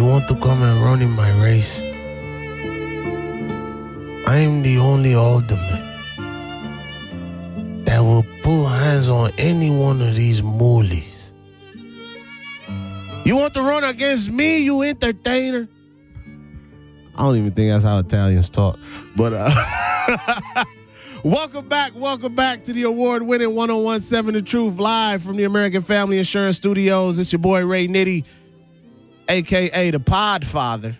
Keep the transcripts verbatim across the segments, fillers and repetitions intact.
want to come and run in my race? I am the only alderman that will put hands on any one of these moolies. You want to run against me, you entertainer? I don't even think that's how Italians talk. But uh, welcome back, welcome back to the award-winning one oh one point seven The Truth, live from the American Family Insurance Studios. It's your boy Ray Nitty, a k a the Podfather.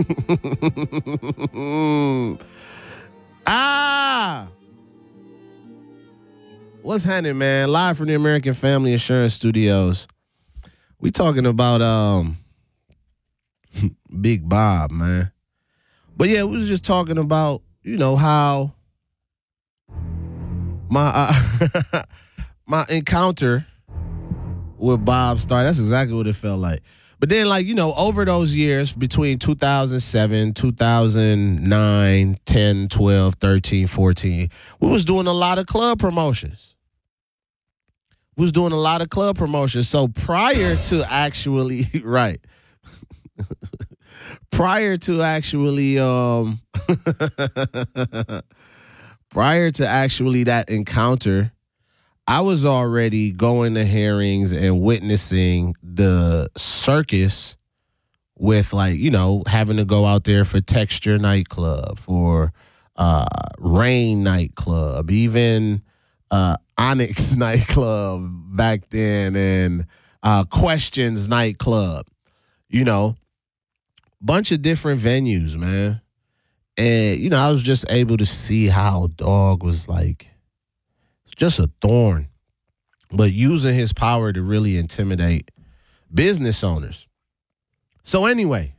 ah! What's happening, man? Live from the American Family Insurance Studios. We talking about um Big Bob, man. But yeah, we was just talking about, you know, how my uh, my encounter with Bob started. That's exactly what it felt like. But then, like, you know, over those years between two thousand seven, two thousand nine, ten, twelve, thirteen, fourteen, we was doing a lot of club promotions. We was doing a lot of club promotions. So prior to actually, right, prior to actually, um, prior to actually that encounter, I was already going to hearings and witnessing the circus with, like, you know, having to go out there for Texture nightclub, for uh, Rain nightclub, even uh, Onyx nightclub back then, and uh, Questions nightclub, you know, bunch of different venues, man. And, you know, I was just able to see how Dog was like, just a thorn, but using his power to really intimidate business owners. So anyway,